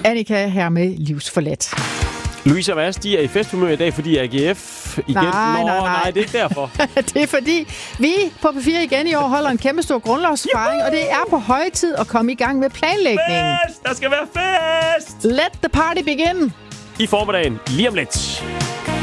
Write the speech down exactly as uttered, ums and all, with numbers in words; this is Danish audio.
Annika her med Livsforladt. Louise og Mads, de er i festhumør i dag, fordi A G F igen... Nej, Nå, nej, nej. nej, det er derfor. Det er fordi, vi på P fire igen i år holder en kæmpe stor grundlovsfejring, og det er på høje tid at komme i gang med planlægningen. Fest! Der skal være fest! Let the party begin! I formiddagen, lige om lidt.